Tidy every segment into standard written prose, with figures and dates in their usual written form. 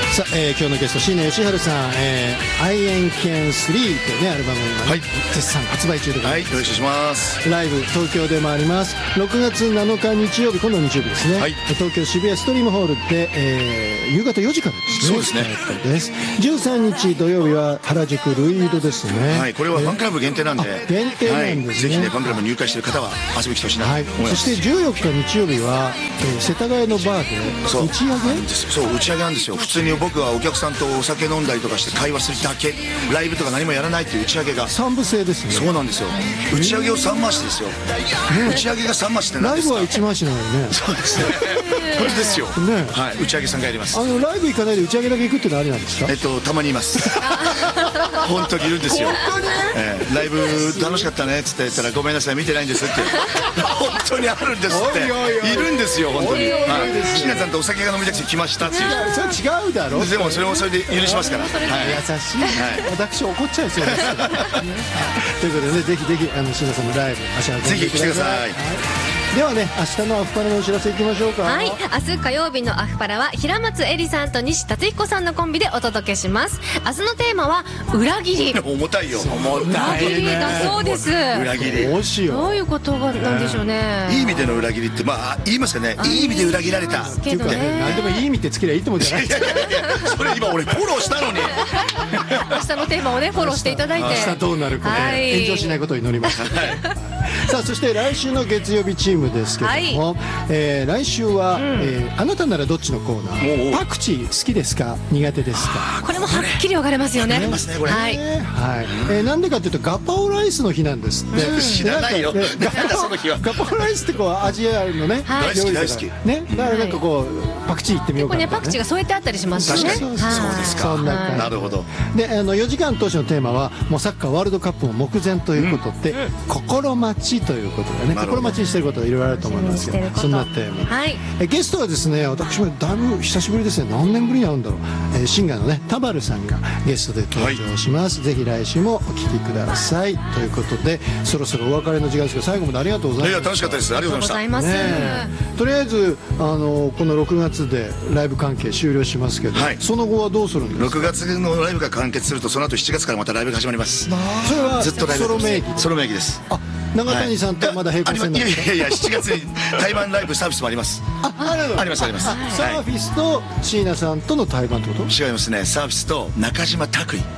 さあ、今日のゲスト椎名義治さん、I Am Can 3というねアルバムが、ね、絶賛発売中でございます。 よろしくお願いします。 ライブ東京でもあります。6月7日日曜日、今度の日曜日ですね、東京渋谷ストリームホールで、夕方4時からですね。 そうですね。 13日土曜日は原宿ルイードですね。 これはファンクラブ限定なんで、 限定なんですね。 ぜひねファンクラブ入会している方は遊びに来てほしいなと思います。 そして14日日曜日は、世田谷のバーで打ち上げ。 そう打ち上げなんですよ。普通に僕はお客さんとお酒飲んだりとかして会話するだけ、ライブとか何もやらないっていう打ち上げが 3部制ですね。 そうなんですよ。打ち上げを3回しですよ。打ち上げが3回しって何ですか。 ライブは1回しなのにね。 そうですね。本当ですよ。ね、打ち上げ3回やります。 ライブ行かないで打ち上げだけ行くってのはありなんですか。 たまにいます。本当にいるんですよ。ライブ楽しかったねっつって言ったら、ごめんなさい見てないんですって本当にあるんですって。いるんですよ本当に。椎名さんとお酒が飲みたくて来ましたっていう。 それ違うだろ。 でもそれもそれで許しますから。 優しい。私怒っちゃいそうです。ということでね、ぜひぜひ椎名さんのライブ足を運んでください。 ぜひ来てください。 ではね、明日のアフパラのお知らせいきましょうか。 はい、明日火曜日のアフパラは平松絵里さんと西達彦さんのコンビでお届けします。明日のテーマは裏切り。 重たいよ。 裏切りだそうです。 裏切り。 どうしよう。 どういうことなんでしょうね。 いい意味での裏切りって言いますよね。いい意味で裏切られた。 けどね。 何でもいい意味ってつけりゃいいと思うじゃないですか。 それ今俺フォローしたのに。 明日のテーマをねフォローしていただいて。 明日どうなるか炎上しないことを祈ります。さあそして来週の月曜日チームですけども、来週は、あなたならどっちのコーナー。パクチー好きですか苦手ですか。 これもはっきり分かれますよね。 なんでかというとガパオライスの日なんですって。 知らないよ。 ガパオライスってこうアジアのね大好き大好きね。だからなんかこうパクチー行ってみようかな。 パクチーが添えてあったりしますよね。 そうですか。なるほど。 で4時間当初のテーマはもうサッカーワールドカップも目前ということで心待ちということでね、心待ちにしてることがいろいろあると思いますけど、そんなテーマ。ゲストはですね、私もだいぶ久しぶりですね。何年ぶりに会うんだろう。シンガーのね田原さんがゲストで登場します。ぜひ来週もお聞きくださいということで、そろそろお別れの時間ですけど、最後までありがとうございます。 楽しかったです。ありがとうございました。 とりあえずこの6月でライブ関係終了しますけど、その後はどうするんですか。 6月のライブが完結すると、その後7月からまたライブが始まります。 それはずっとライブソロ名義。 ソロ名義です。 長谷さんとまだ並行してるんですか。 いや7月に対バンライブサービスもあります。あります。サーフィスと椎名さんとの対バンってこと。 違いますね。サーフィスと中島拓衣。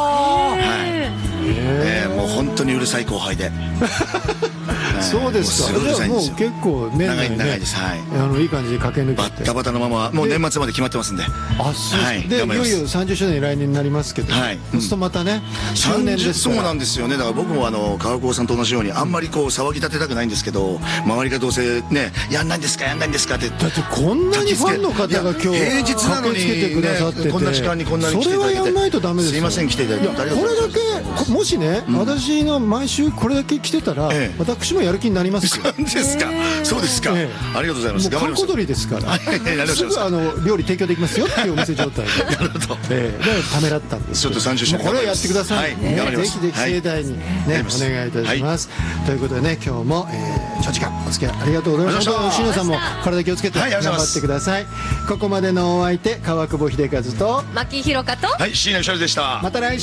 もう本当にうるさい後輩で。 そうですか。じゃあもう結構年内ね、 長いです。 いい感じで駆け抜けてバッタバタのままもう年末まで決まってますんで。 でいよいよ30周年来年になりますけど、そうするとまたね周年です。 そうなんですよね。だから僕も川久保さんと同じようにあんまりこう騒ぎ立てたくないんですけど、周りがどうせねやんないんですかってだってこんなにファンの方が今日平日なのに駆けつけてくださってて、 こんな時間にこんなに来ていただいて、 それはやんないとダメですよ。 すいません来ていただいて。 これだけもしね私が毎週これだけ来てたら私もやる気になりますよ。 そうですか。ありがとうございます。 観光鳥ですから。すぐ料理提供できますよっていうお店状態で。なるほど。ためらったんです。 ちょっと30周年。 これをやってください。ぜひぜひ盛大にねお願いいたします。ということでね、今日も長時間お付き合いありがとうございました。椎名さんも体気をつけて頑張ってください。ここまでのお相手川久保秀和と牧弘香と椎名義治でした。 また来週。